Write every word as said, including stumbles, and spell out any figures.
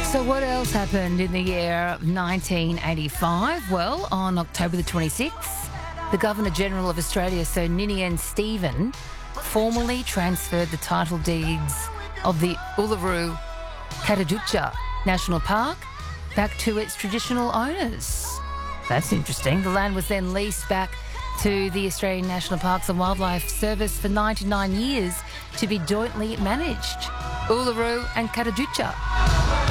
So what else happened in the year of nineteen eighty-five? Well, on October the twenty-sixth, the Governor-General of Australia, Sir Ninian Stephen, formally transferred the title deeds of the Uluru Katajucha National Park back to its traditional owners. That's interesting. The land was then leased back to the Australian National Parks and Wildlife Service for ninety-nine years to be jointly managed. Uluru and Katajucha.